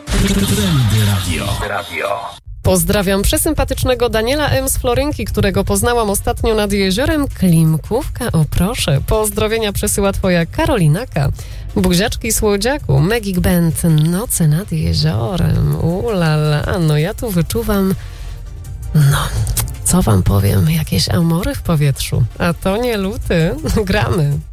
Trendy Radio. Pozdrawiam przesympatycznego Daniela M. z Florynki, którego poznałam ostatnio nad jeziorem Klimkówka. O proszę, pozdrowienia przesyła twoja Karolinaka. Buziaczki słodziaku, Magic Band, Noce nad jeziorem. Ulala, no ja tu wyczuwam, co wam powiem, jakieś amory w powietrzu. A to nie luty, gramy.